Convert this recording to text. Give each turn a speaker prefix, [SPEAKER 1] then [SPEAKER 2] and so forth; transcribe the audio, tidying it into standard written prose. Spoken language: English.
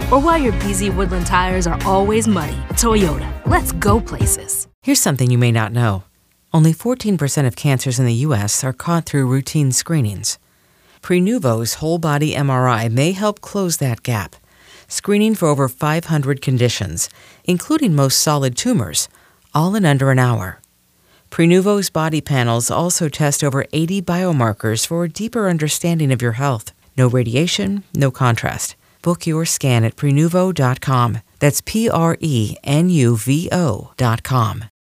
[SPEAKER 1] Or why your BZ Woodland tires are always muddy. Toyota, let's go places.
[SPEAKER 2] Here's something you may not know. Only 14% of cancers in the U.S. are caught through routine screenings. Prenuvo's whole-body MRI may help close that gap, screening for over 500 conditions, including most solid tumors, all in under an hour. Prenuvo's body panels also test over 80 biomarkers for a deeper understanding of your health. No radiation, no contrast. Book your scan at Prenuvo.com. That's Prenuvo.com.